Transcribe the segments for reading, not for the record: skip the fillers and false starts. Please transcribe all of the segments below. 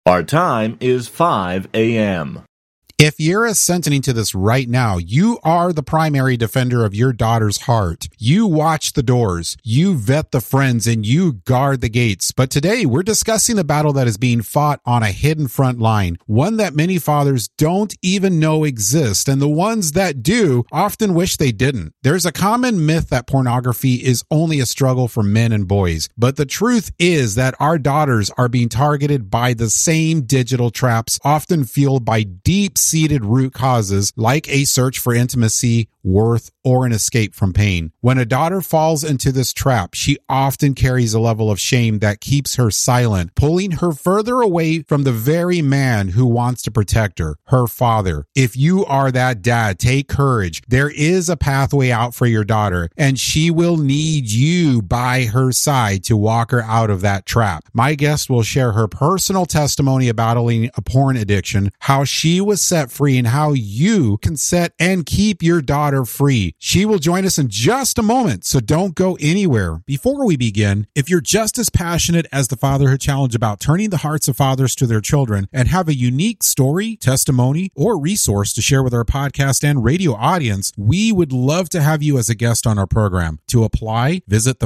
Our time is 5 a.m. If you're assenting to this right now, you are the primary defender of your daughter's heart. You watch the doors, you vet the friends, and you guard the gates. But today, we're discussing a battle that is being fought on a hidden front line, one that many fathers don't even know exists, and the ones that do often wish they didn't. There's a common myth that pornography is only a struggle for men and boys, but the truth is that our daughters are being targeted by the same digital traps, often fueled by deep-seated root causes like a search for intimacy, worth, or an escape from pain. When a daughter falls into this trap, she often carries a level of shame that keeps her silent, pulling her further away from the very man who wants to protect her, her father. If you are that dad, take courage. There is a pathway out for your daughter, and she will need you by her side to walk her out of that trap. My guest will share her personal testimony of battling a porn addiction, how she was set free, and how you can set and keep your daughter free. She will join us in just a moment, so don't go anywhere. Before we begin, if you're just as passionate as the Fatherhood Challenge about turning the hearts of fathers to their children and have a unique story, testimony, or resource to share with our podcast and radio audience, we would love to have you as a guest on our program. To apply, visit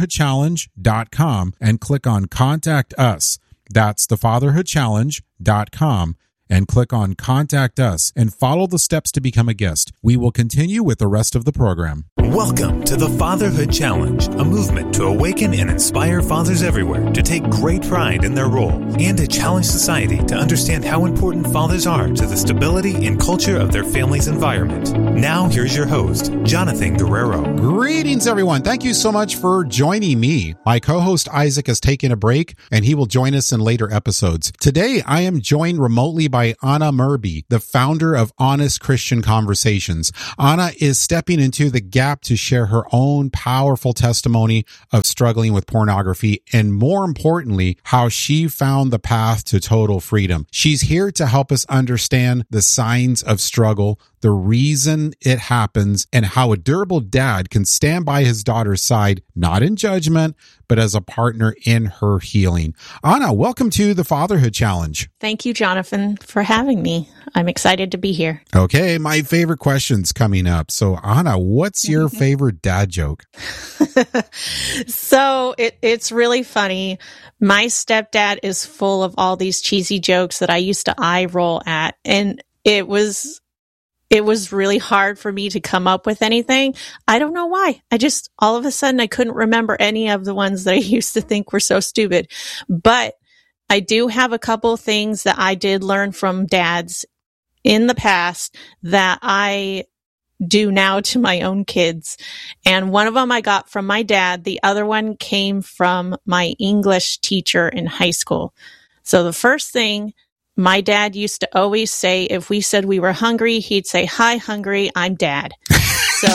thefatherhoodchallenge.com and click on Contact Us. That's thefatherhoodchallenge.com. and click on Contact Us and follow the steps to become a guest. We will continue with the rest of the program. Welcome to the Fatherhood Challenge, a movement to awaken and inspire fathers everywhere to take great pride in their role and to challenge society to understand how important fathers are to the stability and culture of their family's environment. Now, here's your host, Jonathan Guerrero. Greetings, everyone. Thank you so much for joining me. My co-host Isaac has taken a break, and he will join us in later episodes. Today, I am joined remotely by Anna Murby, the founder of Honest Christian Conversations. Anna is stepping into the gap to share her own powerful testimony of struggling with pornography and, more importantly, how she found the path to total freedom. She's here to help us understand the signs of struggle, the reason it happens, and how a durable dad can stand by his daughter's side, not in judgment, but as a partner in her healing. Anna, welcome to the Fatherhood Challenge. Thank you, Jonathan, for having me. I'm excited to be here. Okay, my favorite question's coming up. So, Anna, what's your favorite dad joke? So it's really funny. My stepdad is full of all these cheesy jokes that I used to eye roll at, and it was really hard for me to come up with anything. I don't know why. All of a sudden, I couldn't remember any of the ones that I used to think were so stupid. But I do have a couple things that I did learn from dads in the past that I do now to my own kids. And one of them I got from my dad. The other one came from my English teacher in high school. So the first thing, my dad used to always say, if we said we were hungry, he'd say, "Hi, hungry, I'm dad." So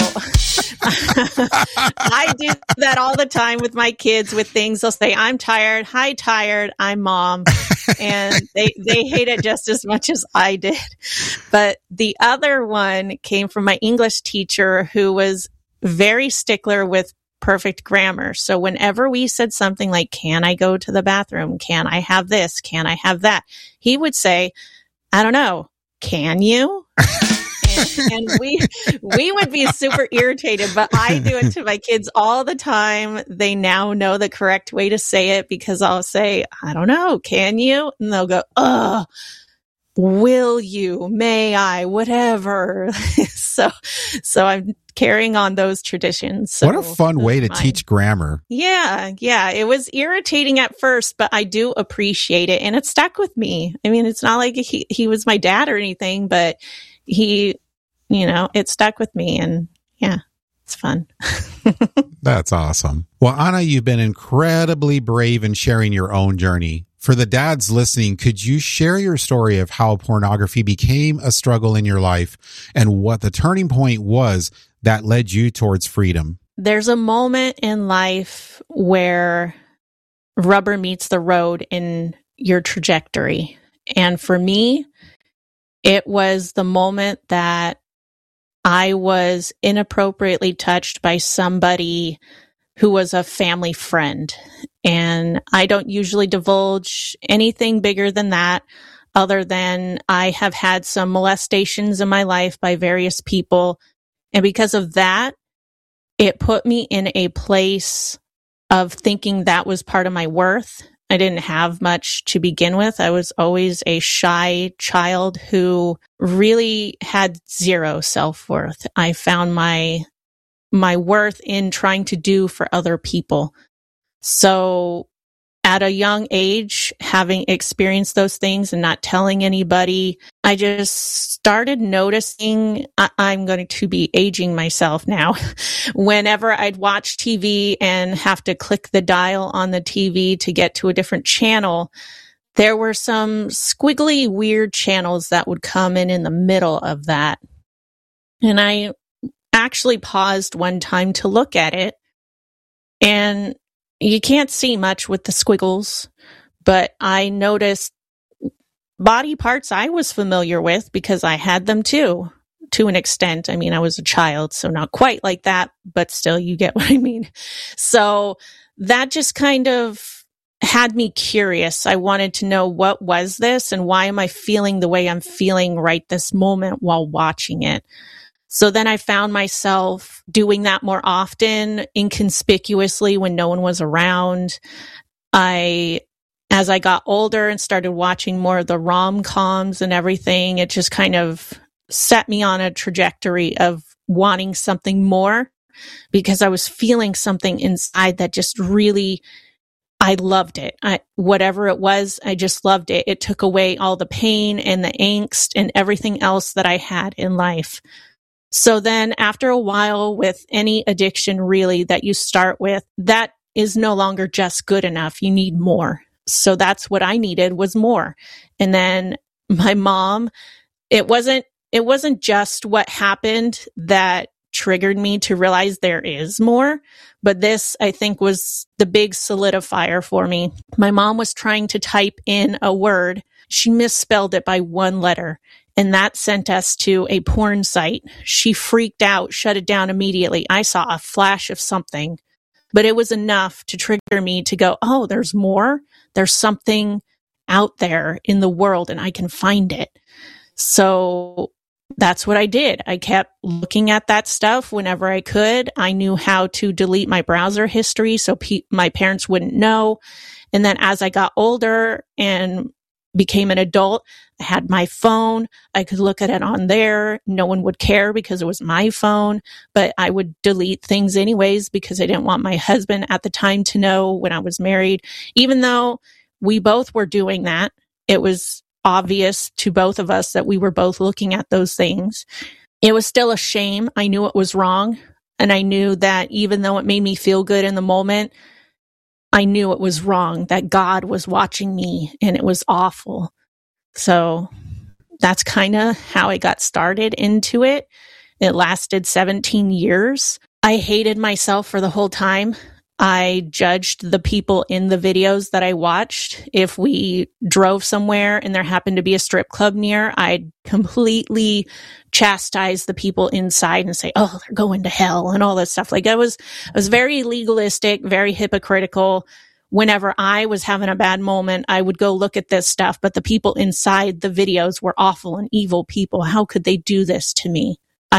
I do that all the time with my kids with things. They'll say, "I'm tired. Hi, tired. I'm mom." And they hate it just as much as I did. But the other one came from my English teacher who was very stickler with perfect grammar. So whenever we said something like, "Can I go to the bathroom? Can I have this? Can I have that?" he would say, "I don't know. Can you?" And we would be super irritated, but I do it to my kids all the time. They now know the correct way to say it because I'll say, "I don't know. Can you?" And they'll go, "Oh, will you? May I? Whatever." So I'm carrying on those traditions. So what a fun way to teach grammar. Yeah. It was irritating at first, but I do appreciate it. And it stuck with me. I mean, it's not like he was my dad or anything, but it stuck with me. And yeah, it's fun. That's awesome. Well, Anna, you've been incredibly brave in sharing your own journey. For the dads listening, could you share your story of how pornography became a struggle in your life and what the turning point was that led you towards freedom? There's a moment in life where rubber meets the road in your trajectory. And for me, it was the moment that I was inappropriately touched by somebody who was a family friend. And I don't usually divulge anything bigger than that, other than I have had some molestations in my life by various people. And because of that, it put me in a place of thinking that was part of my worth. I didn't have much to begin with. I was always a shy child who really had zero self-worth. I found my worth in trying to do for other people. So at a young age, having experienced those things and not telling anybody, I just started noticing, I'm going to be aging myself now. Whenever I'd watch TV and have to click the dial on the TV to get to a different channel, there were some squiggly, weird channels that would come in the middle of that. And I actually paused one time to look at it, and you can't see much with the squiggles, but I noticed body parts I was familiar with because I had them too, to an extent. I mean, I was a child, so not quite like that, but still, you get what I mean. So that just kind of had me curious. I wanted to know, what was this and why am I feeling the way I'm feeling right this moment while watching it? So then I found myself doing that more often, inconspicuously when no one was around. As I got older and started watching more of the rom-coms and everything, it just kind of set me on a trajectory of wanting something more, because I was feeling something inside that just really, I loved it. Whatever it was, I just loved it. It took away all the pain and the angst and everything else that I had in life. So then after a while, with any addiction really that you start with, that is no longer just good enough. You need more. So that's what I needed, was more. And then my mom, it wasn't just what happened that triggered me to realize there is more, but this, I think, was the big solidifier for me. My mom was trying to type in a word. She misspelled it by one letter, and that sent us to a porn site. She freaked out, shut it down immediately. I saw a flash of something, but it was enough to trigger me to go, oh, there's more. There's something out there in the world and I can find it. So that's what I did. I kept looking at that stuff whenever I could. I knew how to delete my browser history so my parents wouldn't know. And then as I got older and became an adult, I had my phone. I could look at it on there. No one would care because it was my phone, but I would delete things anyways because I didn't want my husband at the time to know when I was married. Even though we both were doing that, it was obvious to both of us that we were both looking at those things. It was still a shame. I knew it was wrong. And I knew that even though it made me feel good in the moment, I knew it was wrong, that God was watching me and it was awful. So that's kind of how I got started into it. It lasted 17 years. I hated myself for the whole time. I judged the people in the videos that I watched. If we drove somewhere and there happened to be a strip club near, I'd completely chastise the people inside and say, oh, they're going to hell and all that stuff. Like I was very legalistic, very hypocritical. Whenever I was having a bad moment, I would go look at this stuff, but the people inside the videos were awful and evil people. How could they do this to me?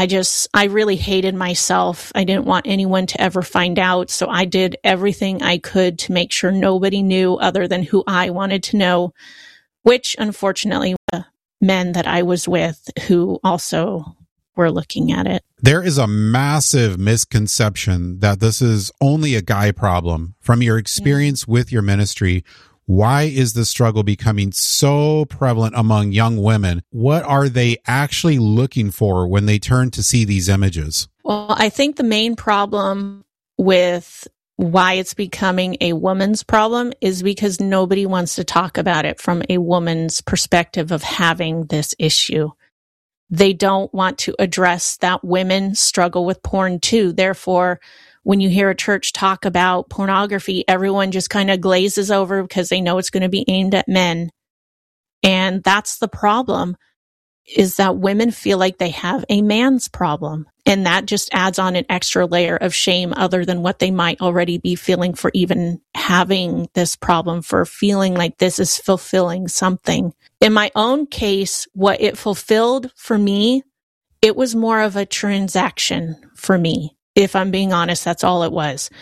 I really hated myself. I didn't want anyone to ever find out. So I did everything I could to make sure nobody knew other than who I wanted to know, which unfortunately were men that I was with who also were looking at it. There is a massive misconception that this is only a guy problem. From your experience with your ministry, why is the struggle becoming so prevalent among young women? What are they actually looking for when they turn to see these images? Well, I think the main problem with why it's becoming a woman's problem is because nobody wants to talk about it from a woman's perspective of having this issue. They don't want to address that women struggle with porn too. Therefore, when you hear a church talk about pornography, everyone just kind of glazes over because they know it's going to be aimed at men. And that's the problem. is that women feel like they have a man's problem. And that just adds on an extra layer of shame other than what they might already be feeling for even having this problem, for feeling like this is fulfilling something. In my own case, what it fulfilled for me, it was more of a transaction for me. If I'm being honest, that's all it was.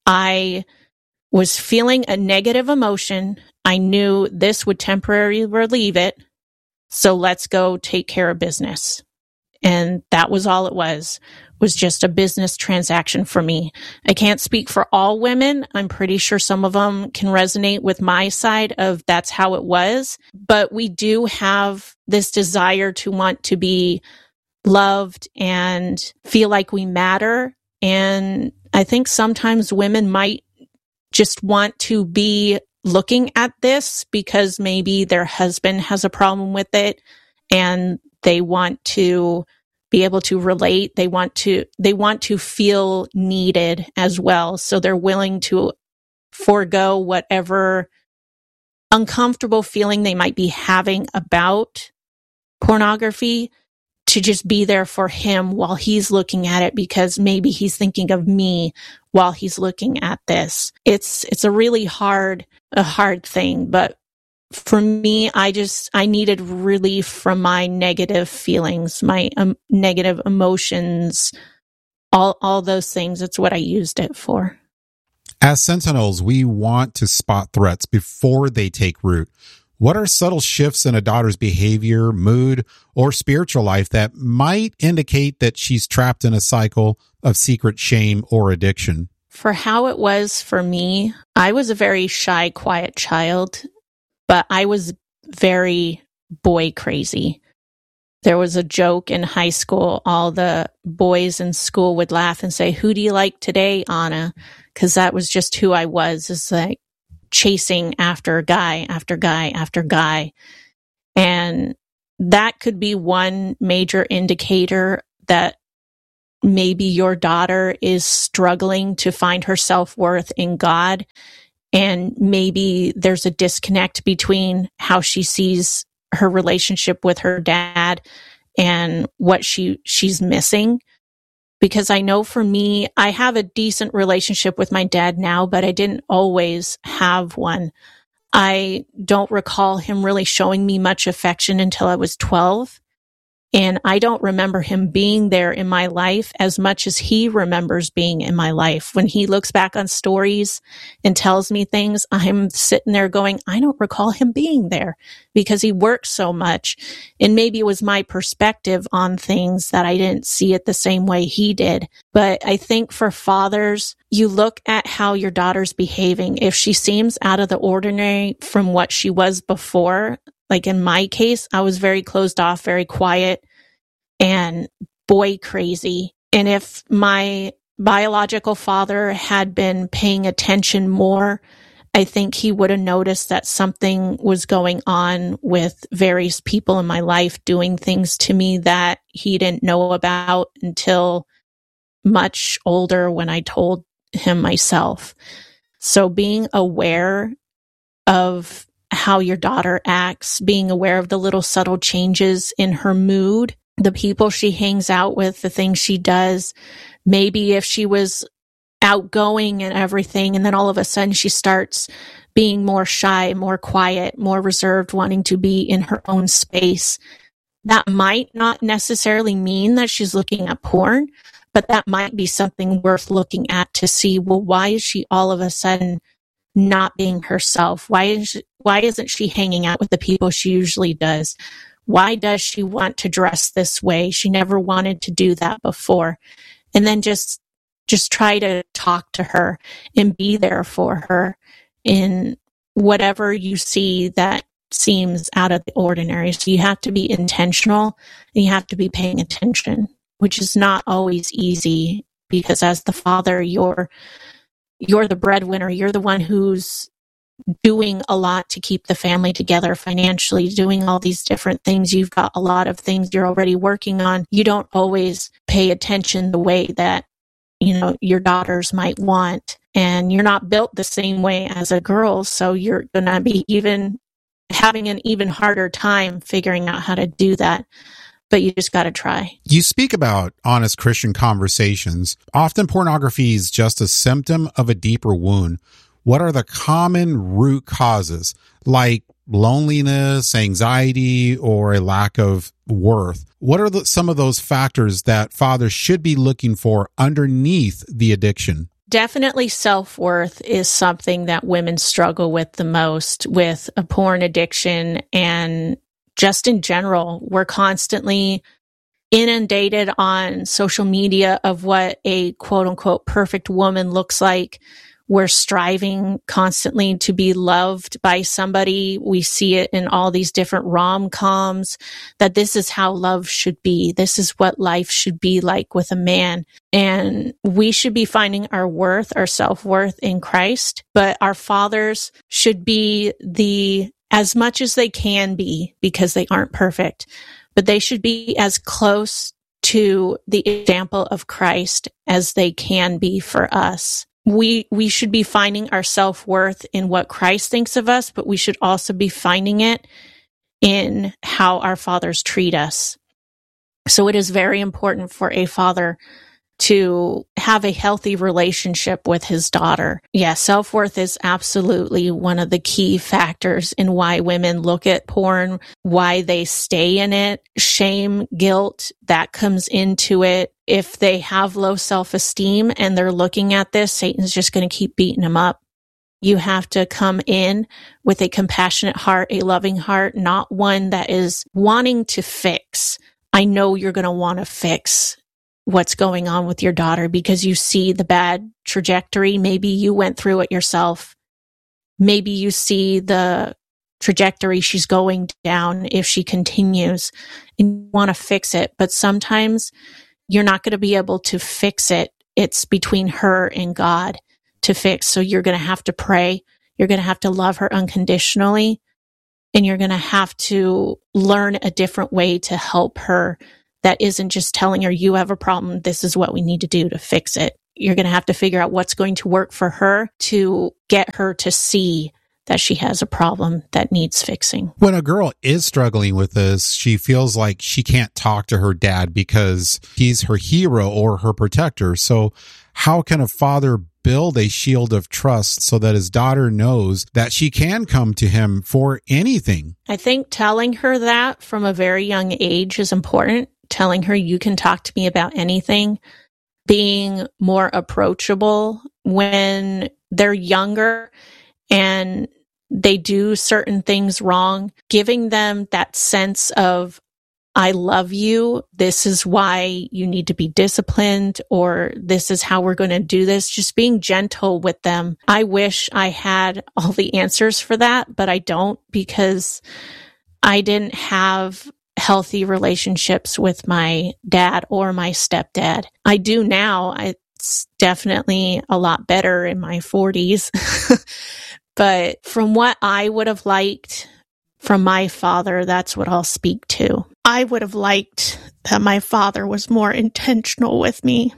I was feeling a negative emotion. I knew this would temporarily relieve it. So let's go take care of business. And that was all it was just a business transaction for me. I can't speak for all women. I'm pretty sure some of them can resonate with my side of that's how it was. But we do have this desire to want to be loved and feel like we matter. And I think sometimes women might just want to be looking at this because maybe their husband has a problem with it and they want to be able to relate. They want to feel needed as well. So they're willing to forego whatever uncomfortable feeling they might be having about pornography to just be there for him while he's looking at it, because maybe he's thinking of me while he's looking at this. It's a really hard thing, but for me, I needed relief from my negative feelings, my negative emotions, all those things. That's what I used it for. As sentinels, we want to spot threats before they take root. What are subtle shifts in a daughter's behavior, mood, or spiritual life that might indicate that she's trapped in a cycle of secret shame or addiction? For how it was for me, I was a very shy, quiet child, but I was very boy crazy. There was a joke in high school. All the boys in school would laugh and say, "Who do you like today, Anna?" Because that was just who I was. It's like chasing after guy after guy after guy. And that could be one major indicator that maybe your daughter is struggling to find her self-worth in God. And maybe there's a disconnect between how she sees her relationship with her dad and what she's missing. Because I know for me, I have a decent relationship with my dad now, but I didn't always have one. I don't recall him really showing me much affection until I was 12. And I don't remember him being there in my life as much as he remembers being in my life. When he looks back on stories and tells me things, I'm sitting there going, I don't recall him being there because he worked so much. And maybe it was my perspective on things that I didn't see it the same way he did. But I think for fathers, you look at how your daughter's behaving. If she seems out of the ordinary from what she was before, like in my case, I was very closed off, very quiet, and boy crazy. And if my biological father had been paying attention more, I think he would have noticed that something was going on with various people in my life doing things to me that he didn't know about until much older when I told him myself. So being aware of how your daughter acts, being aware of the little subtle changes in her mood, the people she hangs out with, the things she does. Maybe if she was outgoing and everything, and then all of a sudden she starts being more shy, more quiet, more reserved, wanting to be in her own space. That might not necessarily mean that she's looking at porn, but that might be something worth looking at to see, well, why is she all of a sudden not being herself? Why isn't she hanging out with the people she usually does? Why does she want to dress this way? She never wanted to do that before. And then just try to talk to her and be there for her in whatever you see that seems out of the ordinary. So you have to be intentional and you have to be paying attention, which is not always easy because as the father, you're the breadwinner. You're the one who's doing a lot to keep the family together financially, doing all these different things. You've got a lot of things you're already working on. You don't always pay attention the way that, your daughters might want. And you're not built the same way as a girl. So you're going to be even having an even harder time figuring out how to do that. But you just got to try. You speak about honest Christian conversations. Often pornography is just a symptom of a deeper wound. What are the common root causes, like loneliness, anxiety, or a lack of worth? What are some of those factors that fathers should be looking for underneath the addiction? Definitely self-worth is something that women struggle with the most with a porn addiction, and just in general, we're constantly inundated on social media of what a quote unquote perfect woman looks like. We're striving constantly to be loved by somebody. We see it in all these different rom-coms that this is how love should be. This is what life should be like with a man. And we should be finding our worth, our self-worth in Christ. But our fathers should be as much as they can be, because they aren't perfect, but they should be as close to the example of Christ as they can be for us. We should be finding our self-worth in what Christ thinks of us, but we should also be finding it in how our fathers treat us. So it is very important for a father to have a healthy relationship with his daughter. Yeah, self-worth is absolutely one of the key factors in why women look at porn, why they stay in it. Shame, guilt, that comes into it. If they have low self-esteem and they're looking at this, Satan's just going to keep beating them up. You have to come in with a compassionate heart, a loving heart, not one that is wanting to fix. I know you're going to want to fix what's going on with your daughter because you see the bad trajectory. Maybe you went through it yourself. Maybe you see the trajectory she's going down if she continues and you want to fix it. But sometimes you're not going to be able to fix it. It's between her and God to fix. So you're going to have to pray. You're going to have to love her unconditionally. And you're going to have to learn a different way to help her that isn't just telling her, you have a problem, this is what we need to do to fix it. You're going to have to figure out what's going to work for her to get her to see that she has a problem that needs fixing. When a girl is struggling with this, she feels like she can't talk to her dad because he's her hero or her protector. So how can a father build a shield of trust so that his daughter knows that she can come to him for anything? I think telling her that from a very young age is important. Telling her you can talk to me about anything, being more approachable when they're younger and they do certain things wrong, giving them that sense of, I love you, this is why you need to be disciplined, or this is how we're going to do this, just being gentle with them. I wish I had all the answers for that, but I don't, because I didn't have healthy relationships with my dad or my stepdad. I do now. It's definitely a lot better in my 40s. But from what I would have liked from my father, that's what I'll speak to. I would have liked that my father was more intentional with me,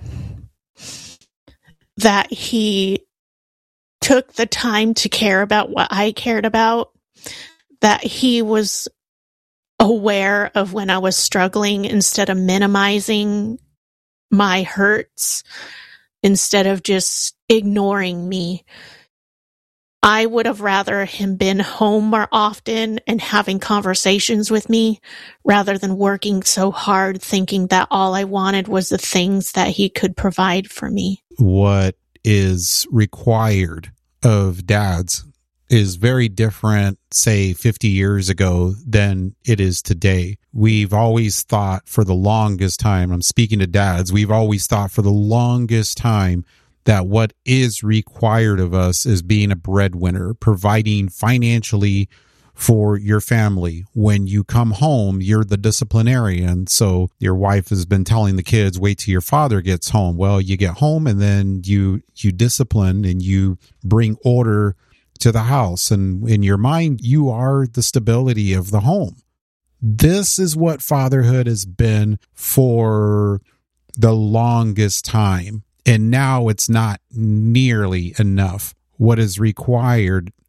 that he took the time to care about what I cared about, that he was aware of when I was struggling instead of minimizing my hurts, instead of just ignoring me. I would have rather him been home more often and having conversations with me rather than working so hard thinking that all I wanted was the things that he could provide for me. What is required of dads is very different, say, 50 years ago than it is today. We've always thought for the longest time, I'm speaking to dads, we've always thought for the longest time that what is required of us is being a breadwinner, providing financially for your family. When you come home, you're the disciplinarian. So your wife has been telling the kids, wait till your father gets home. Well, you get home and then you discipline and you bring order to the house. And in your mind, you are the stability of the home. This is what fatherhood has been for the longest time. And now it's not nearly enough. What is required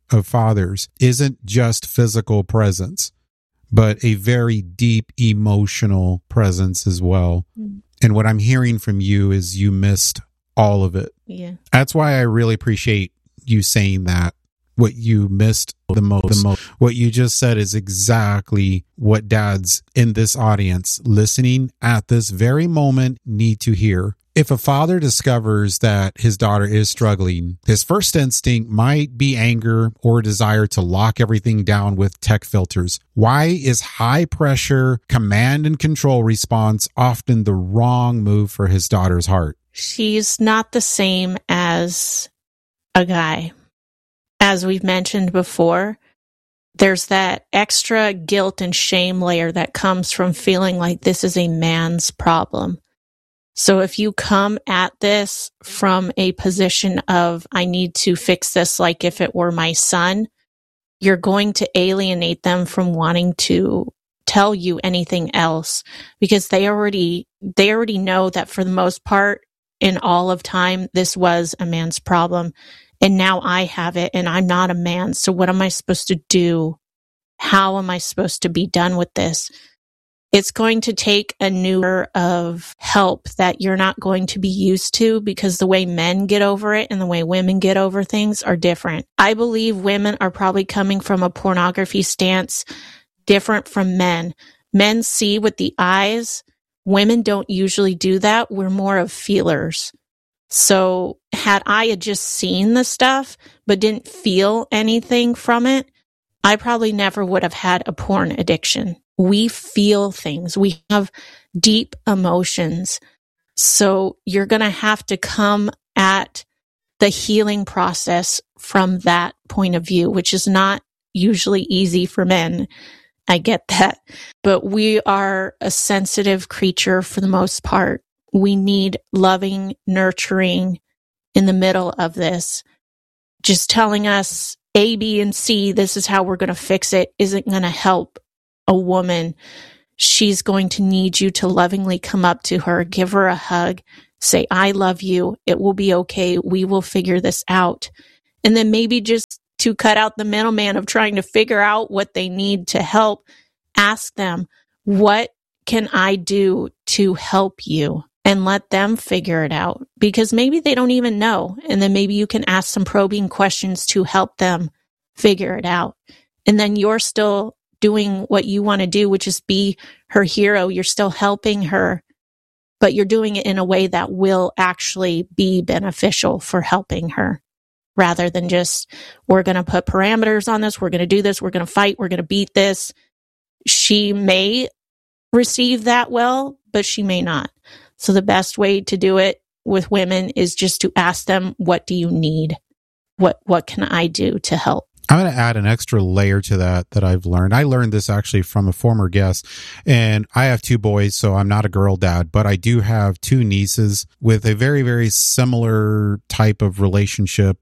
of fathers isn't just physical presence, but a very deep emotional presence as well. Mm. And what I'm hearing from you is you missed all of it. Yeah. That's why I really appreciate you saying that. What you missed the most. What you just said is exactly what dads in this audience listening at this very moment need to hear. If a father discovers that his daughter is struggling, his first instinct might be anger or desire to lock everything down with tech filters. Why is high pressure, command and control response often the wrong move for his daughter's heart? She's not the same as a guy. As we've mentioned before, there's that extra guilt and shame layer that comes from feeling like this is a man's problem. So if you come at this from a position of, I need to fix this like if it were my son, you're going to alienate them from wanting to tell you anything else, because they already know that for the most part in all of time, this was a man's problem. And now I have it and I'm not a man. So what am I supposed to do? How am I supposed to be done with this? It's going to take a new layer of help that you're not going to be used to, because the way men get over it and the way women get over things are different. I believe women are probably coming from a pornography stance different from men. Men see with the eyes. Women don't usually do that. We're more of feelers. So had I had just seen the stuff but didn't feel anything from it, I probably never would have had a porn addiction. We feel things. We have deep emotions. So you're going to have to come at the healing process from that point of view, which is not usually easy for men. I get that. But we are a sensitive creature for the most part. We need loving, nurturing in the middle of this. Just telling us A, B, and C, this is how we're going to fix it, isn't going to help a woman. She's going to need you to lovingly come up to her, give her a hug, say, I love you. It will be okay. We will figure this out. And then maybe just to cut out the middleman of trying to figure out what they need to help, ask them, what can I do to help you? And let them figure it out, because maybe they don't even know. And then maybe you can ask some probing questions to help them figure it out. And then you're still doing what you want to do, which is be her hero. You're still helping her, but you're doing it in a way that will actually be beneficial for helping her, rather than just, we're going to put parameters on this. We're going to do this. We're going to fight. We're going to beat this. She may receive that well, but she may not. So the best way to do it with women is just to ask them, what do you need? What can I do to help? I'm going to add an extra layer to that I've learned. I learned this actually from a former guest, and I have 2 boys, so I'm not a girl dad, but I do have 2 nieces with a very, very similar type of relationship.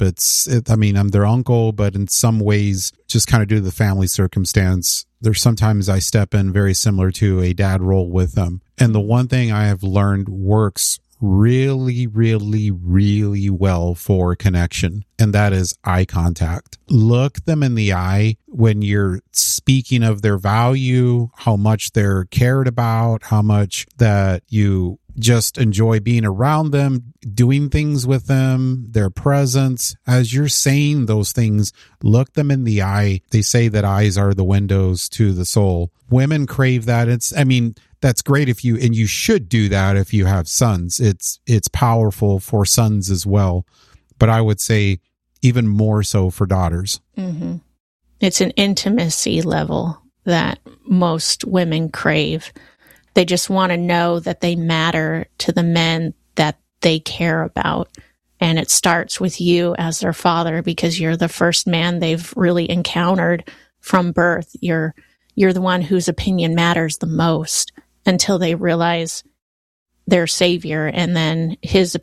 I'm their uncle, but in some ways, just kind of due to the family circumstance, there's sometimes I step in very similar to a dad role with them. And the one thing I have learned works really, really, really well for connection, and that is eye contact. Look them in the eye when you're speaking of their value, how much they're cared about, how much that you just enjoy being around them, doing things with them, their presence. As you're saying those things, look them in the eye. They say that eyes are the windows to the soul. Women crave that. That's great if you, and you should do that if you have sons. It's powerful for sons as well. But I would say even more so for daughters. Mm-hmm. It's an intimacy level that most women crave. They just want to know that they matter to the men that they care about. And it starts with you as their father, because you're the first man they've really encountered from birth. You're the one whose opinion matters the most, until they realize their savior, and then his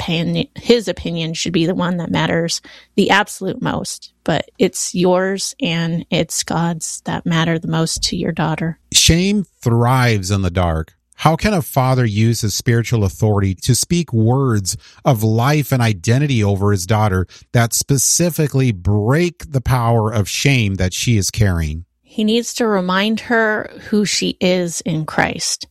opinion should be the one that matters the absolute most. But it's yours and it's God's that matter the most to your daughter. Shame thrives in the dark. How can a father use his spiritual authority to speak words of life and identity over his daughter that specifically break the power of shame that she is carrying? He needs to remind her who she is in Christ.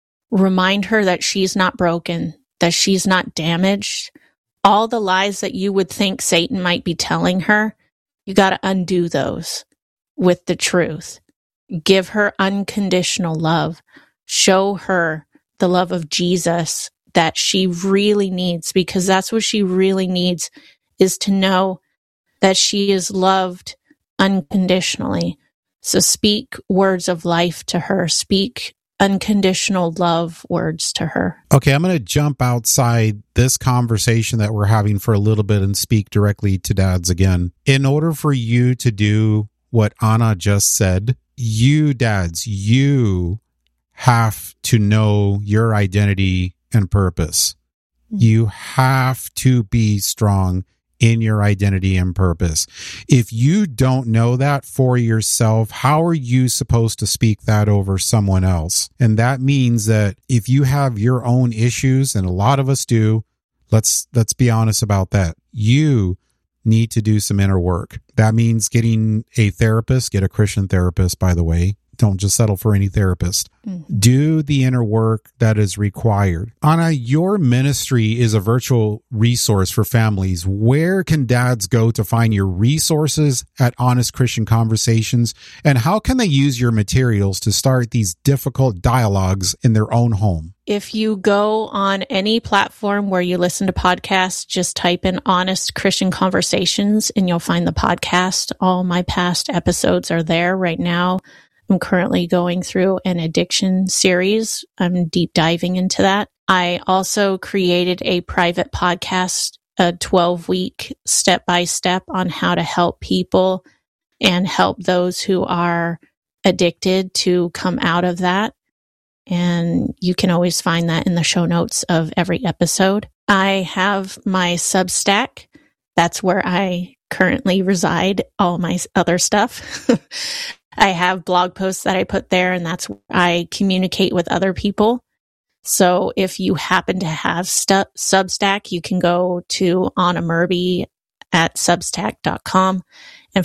Remind her that she's not broken, that she's not damaged. All the lies that you would think Satan might be telling her, you got to undo those with the truth. Give her unconditional love. Show her the love of Jesus that she really needs, because that's what she really needs, is to know that she is loved unconditionally. So speak words of life to her. Speak unconditional love words to her. Okay, I'm going to jump outside this conversation that we're having for a little bit and speak directly to dads again. In order for you to do what Anna just said, you dads, you have to know your identity and purpose. You have to be strong in your identity and purpose. If you don't know that for yourself, how are you supposed to speak that over someone else? And that means that if you have your own issues, and a lot of us do, let's be honest about that. You need to do some inner work. That means getting a therapist. Get a Christian therapist, by the way. Don't just settle for any therapist. Do the inner work that is required. Anna, your ministry is a virtual resource for families. Where can dads go to find your resources at Honest Christian Conversations? And how can they use your materials to start these difficult dialogues in their own home? If you go on any platform where you listen to podcasts, just type in Honest Christian Conversations and you'll find the podcast. All my past episodes are there right now. I'm currently going through an addiction series. I'm deep diving into that. I also created a private podcast, a 12-week step-by-step on how to help people and help those who are addicted to come out of that. And you can always find that in the show notes of every episode. I have my Substack. That's where I currently reside, all my other stuff. I have blog posts that I put there, and that's where I communicate with other people. So if you happen to have Substack, you can go to Anna Murby at substack.com and